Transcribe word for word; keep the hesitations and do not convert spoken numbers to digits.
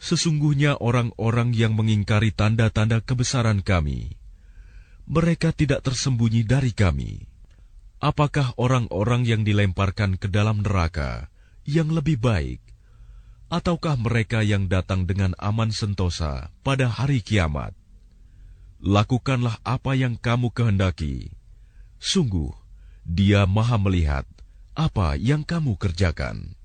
Sesungguhnya orang-orang yang mengingkari tanda-tanda kebesaran Kami, mereka tidak tersembunyi dari Kami. Apakah orang-orang yang dilemparkan ke dalam neraka yang lebih baik, ataukah mereka yang datang dengan aman sentosa pada hari kiamat? Lakukanlah apa yang kamu kehendaki. Sungguh, Dia Maha melihat apa yang kamu kerjakan.